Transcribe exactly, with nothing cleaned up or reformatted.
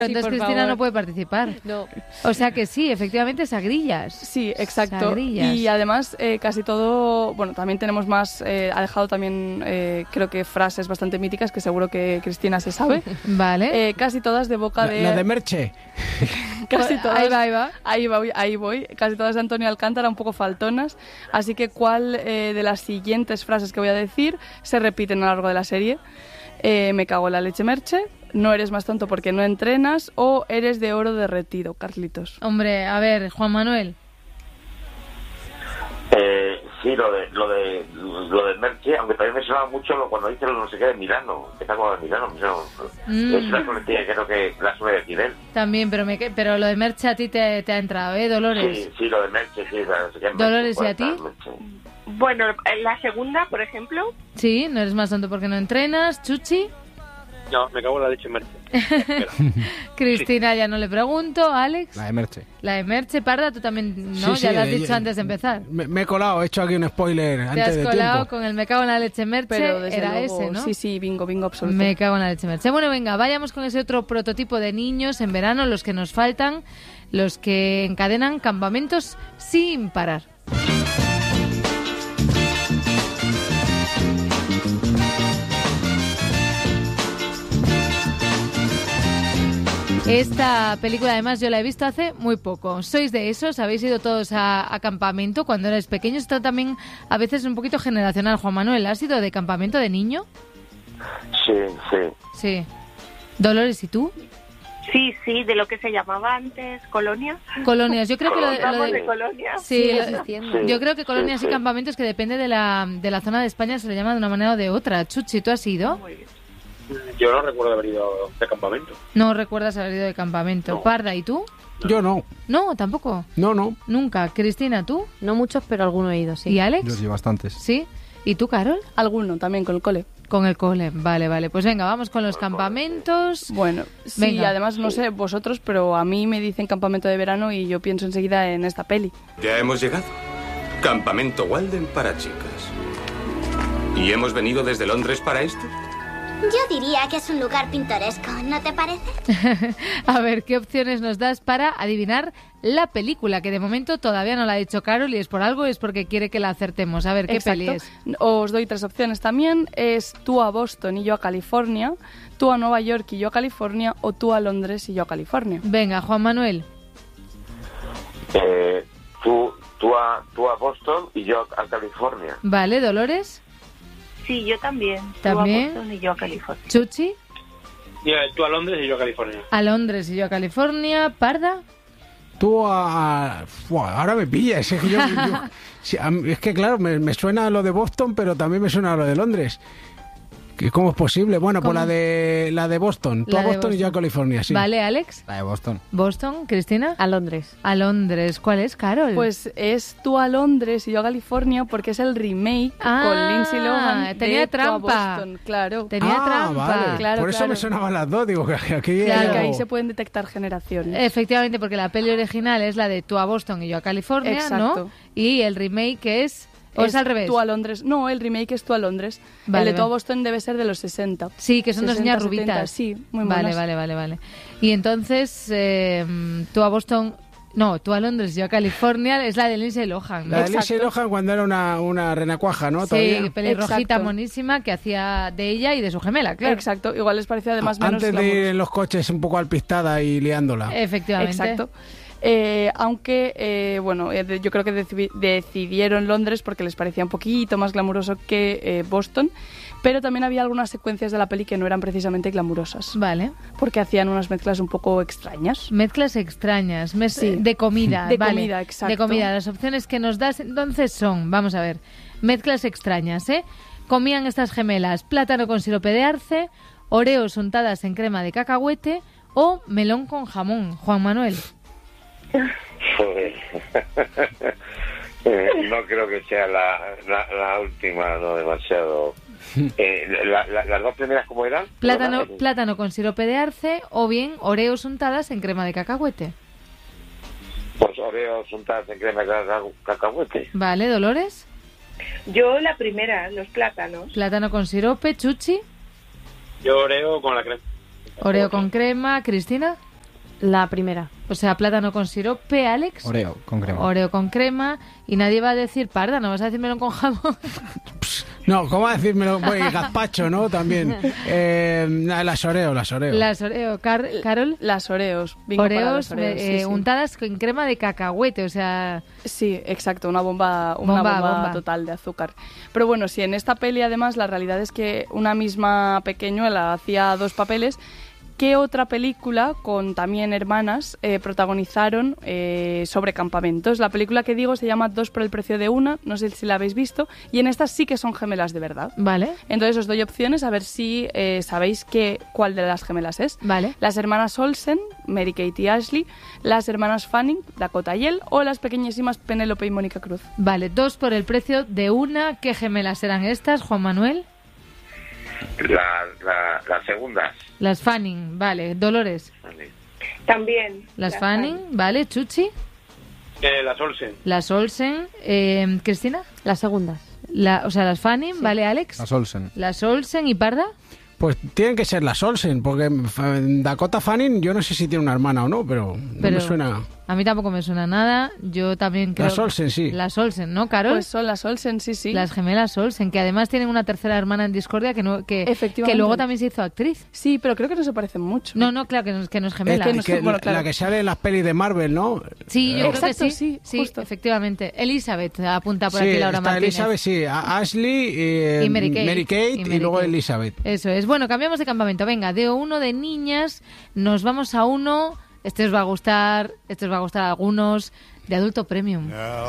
Entonces sí, Cristina favor. no puede participar. No. O sea que sí, efectivamente, sagrillas. Sí, exacto. Sagrillas. Y además eh, casi todo, bueno, también tenemos más, eh, ha dejado también eh, creo que frases bastante míticas que seguro que Cristina se sabe. Vale. Eh, casi todas de boca La, de... la de Merche. Casi todas, Ahí va, ahí va. Ahí voy, ahí voy. Casi todas de Antonio Alcántara, un poco faltonas. Así que, ¿cuál eh, de las siguientes frases que voy a decir se repiten a lo largo de la serie? Eh, me cago en la leche, Merche. No eres más tonto porque no entrenas. O eres de oro derretido, Carlitos. Hombre, a ver, Juan Manuel. Eh, sí, lo de lo de lo de Merche, aunque también me sonaba mucho lo, cuando dice lo no sé qué de Milano, que está como de Milano, no, Mm. es una coletilla que creo que la suele decir él. También, pero me que- pero lo de Merche a ti te, te ha entrado, ¿eh, Dolores? Sí, sí, lo de Merche, sí, la no sé qué. Merche, Dolores, ¿y puede a ti? estar, Merche. Bueno, en la segunda, por ejemplo, Sí, no eres más tonto porque no entrenas. Chuchi. No, me cago en la leche, Merche. Cristina, ya no le pregunto. Alex. La de Merche. La de Merche, Parda, tú también, ¿no? Sí, ya sí, lo has eh, dicho eh, antes de empezar. Me, me he colado, he hecho aquí un spoiler Te antes has de colado tiempo. con el me cago en la leche Merche. Pero desde Era luego, ese, ¿no? Sí, sí, bingo, bingo absoluto. Me cago en la leche Merche. Bueno, venga, vayamos con ese otro prototipo de niños en verano, los que nos faltan, los que encadenan campamentos sin parar. Esta película, además, yo la he visto hace muy poco. ¿Sois de esos? ¿Habéis ido todos a, a campamento cuando erais pequeños? Esto también a veces es un poquito generacional. Juan Manuel, ¿has ido de campamento de niño? Sí, sí. Sí. Dolores, ¿y tú? sí, sí, de lo que se llamaba antes colonia. Colonias. Yo creo que lo de... lo Vamos de- de colonia. Sí, Sigue lo- existiendo. yo creo que colonias Sí, y sí. campamentos que depende de la, de la zona de España se le llama de una manera o de otra. Chuchi, ¿tú has ido? Muy bien. Yo no recuerdo haber ido de campamento. No recuerdas haber ido de campamento. No. Parda, ¿y tú? Yo no, No, tampoco. no, no. Nunca. Cristina, ¿tú? No muchos, pero alguno he ido, sí. ¿Y Alex? Yo sí, bastantes. ¿Sí? ¿Y tú, Carol? Alguno también con el cole. Con el cole. Vale, vale. Pues venga, vamos con los campamentos. Bueno, sí, Venga. además no sé vosotros, pero a mí me dicen campamento de verano y yo pienso enseguida en esta peli. Ya hemos llegado. Campamento Walden para chicas. ¿Y hemos venido desde Londres para esto? Yo diría que es un lugar pintoresco, ¿no te parece? A ver, ¿qué opciones nos das para adivinar la película? Que de momento todavía no la ha dicho Carol y es por algo, es porque quiere que la acertemos. A ver, ¿qué Exacto. peli es? Os doy tres opciones también. Es tú a Boston y yo a California, tú a Nueva York y yo a California, o tú a Londres y yo a California. Venga, Juan Manuel. Eh, tú, tú, a, tú a Boston y yo a California. Vale, Dolores. Sí, yo también. También. Tú a Boston y yo a California. Chuchi. Y, eh, tú a Londres y yo a California. A Londres y yo a California. Parda. Tú a... a- Fua, ahora me pillas. Es que, yo, yo- sí, a mí- es que claro, me, me suena lo de Boston, pero también me suena lo de Londres. ¿Qué- ¿Cómo es posible? Bueno, pues ¿Cómo? la de la de Boston. Tú La a de Boston, y yo a Boston. California, sí. Vale, Alex. La de Boston. Boston. Cristina. A Londres. A Londres. ¿Cuál es, Carol? Pues es tú a Londres y yo a California porque es el remake Ah, con Lindsay Lohan tenía de Tú a trampa. Boston, claro. Tenía ah, trampa. vale. Claro, Por eso claro. me sonaban las dos. Digo, que aquí hay Claro, algo- que ahí se pueden detectar generaciones. Efectivamente, porque la peli original es la de tú a Boston y yo a California, Exacto. ¿no? Y el remake es... ¿O es, al revés? Tú a Londres. No, el remake es tú a Londres. Vale, el de tú a vale. Boston debe ser de los sesenta. Sí, que son dos sesenta, niñas setenta, rubitas. sí, muy Vale, monas. vale, vale, vale. Y entonces, eh, tú a Boston... No, tú a Londres y yo a California es la de Lindsay Lohan, ¿no? La de Lindsay Lohan cuando era una, una renacuaja, ¿no? Sí, Todavía. pelirrojita Exacto. monísima que hacía de ella y de su gemela, claro. Exacto, igual les pareció además menos Antes de ir glamour. en los coches un poco alpistada y liándola. Efectivamente. Exacto. Eh, aunque, eh, bueno, eh, de- yo creo que deci- decidieron Londres porque les parecía un poquito más glamuroso que eh, Boston, pero también había algunas secuencias de la peli que no eran precisamente glamurosas, Vale. porque hacían unas mezclas un poco extrañas. Mezclas extrañas, mez- Sí. de comida, De vale. comida, exacto. De comida. Las opciones que nos das entonces son, vamos a ver, mezclas extrañas, ¿eh? Comían estas gemelas plátano con sirope de arce, oreos untadas en crema de cacahuete o melón con jamón. Juan Manuel. Joder. Eh, no creo que sea la, la, la última, no demasiado. Eh, la- la- ¿Las dos primeras cómo eran? Plátano, ¿Verdad? plátano con sirope de arce o bien oreos untadas en crema de cacahuete. Pues oreos untadas en crema de caca- cacahuete. Vale, Dolores. Yo la primera, los plátanos. Plátano con sirope, Chuchi. Yo oreo con la crema. Oreo con crema, Cristina. La primera. O sea, plátano con sirope, Alex. Oreo con crema. Oreo con crema. Y nadie va a decir parda, ¿no vas a decir melón con jamón? No, ¿cómo va a decírmelo? Pues gazpacho, ¿no? También. Eh, las Oreo, las Oreo. Las Oreo. Car Carol. Las Oreos. Bingo para Oreos, las Oreos, eh, sí, sí. untadas con crema de cacahuete, o sea... Sí, exacto, una bomba, una Bomba, bomba, bomba. total de azúcar. Pero bueno, sí, en esta peli además la realidad es que una misma pequeñuela hacía dos papeles. ¿Qué otra película con también hermanas eh, protagonizaron eh, sobre campamentos? La película que digo se llama Dos por el precio de una, no sé si la habéis visto, y en estas sí que son gemelas de verdad. Vale. Entonces os doy opciones a ver si eh, sabéis qué, cuál de las gemelas es. Vale. Las hermanas Olsen, Mary Kate y Ashley, las hermanas Fanning, Dakota y Elle, o las pequeñísimas Penélope y Mónica Cruz. Vale, dos por el precio de una. ¿Qué gemelas serán estas, Juan Manuel? La, la, las segundas. Las Fanning, vale. Dolores. También. Las las Fanning, vale. Chuchi. Eh, las Olsen. Las Olsen. Eh, ¿Cristina? Las segundas. La, o sea, las Fanning, vale, Alex. Las Olsen. Las Olsen y Parda. Pues tienen que ser las Olsen, porque eh, Dakota Fanning, yo no sé si tiene una hermana o no, pero, no Pero- me suena. A mí tampoco me suena nada. Yo también creo... Las Olsen, sí. Las Olsen, ¿no, Carol? Pues son las Olsen, sí, sí. Las gemelas Olsen, que además tienen una tercera hermana en discordia que, no, que, Efectivamente. que luego también se hizo actriz. Sí, pero creo que no se parecen mucho. No, no, claro que no, que no es gemela. Es que- bueno, la- claro. La que sale en las pelis de Marvel, ¿no? Sí, yo Exacto, creo que sí. sí, justo. efectivamente. Elizabeth apunta por Sí, aquí Laura está Martínez. Elizabeth, sí. A- Ashley eh, Y Mary Kate. y, Y Mary luego Kate. Elizabeth. Eso es. Bueno, cambiamos de campamento. Venga, de uno de niñas nos vamos a uno. Este os va a gustar, este os va a gustar a algunos, de adulto premium.